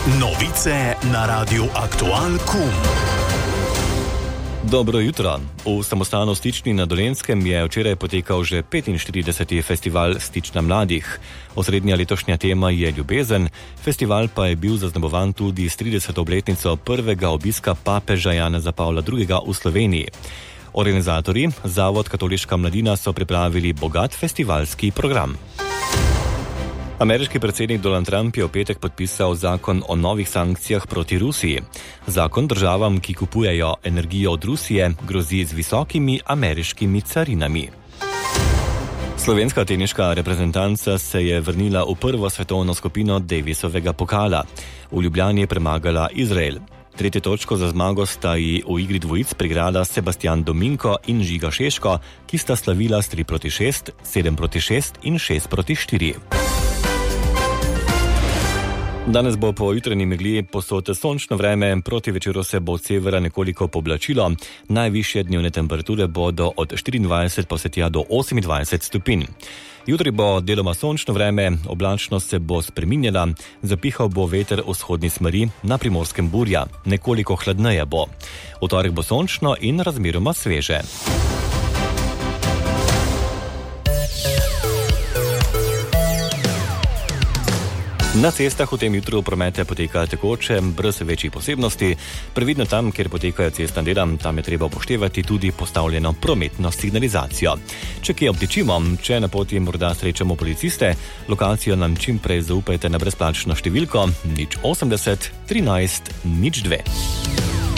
Novice na Radiu Aktual KUM. Dobro jutro. V samostanu Stični na Dolenjskem je včeraj potekal že 45. festival Stična mladih. Osrednja letošnja tema je ljubezen, festival pa je bil zaznamovan tudi s 30. obletnico prvega obiska papeža Janeza Pavla II. V Sloveniji. Organizatorji, Zavod Katoliška mladina, so pripravili bogat festivalski program. Ameriški predsednik Donald Trump je v petek podpisal zakon o novih sankcijah proti Rusiji. Zakon državam, ki kupujejo energijo od Rusije, grozi z visokimi ameriškimi carinami. Slovenska teniška reprezentanca se je vrnila v prvo svetovno skupino Davisovega pokala. V Ljubljani je premagala Izrael. Tretjo točko za zmago sta ji v igri dvojic prigrala Sebastian Dominko in Žiga Šeško, ki sta slavila s 3-6, 7-6 in 6-4. Danes bo po jutranji megli povsod sončno vreme, proti večeru se bo od severa nekoliko poblačilo. Najvišje dnevne temperature bodo od 24 pa vse tja do 28 stopinj. Jutri bo deloma sončno vreme, oblačnost se bo spreminjala, zapihal bo veter vzhodni smeri, na Primorskem burja, nekoliko hladneje bo. V torek bo sončno in razmeroma sveže. Na cestah v tem jutru promete poteka tekoče, brez večjih posebnosti. Previdno tam, kjer potekajo cestna dela, tam je treba upoštevati tudi postavljeno prometno signalizacijo. Če kje obtičimo, če na poti morda srečamo policiste, lokacijo nam čim prej zaupajte na brezplačno številko 080 13 02.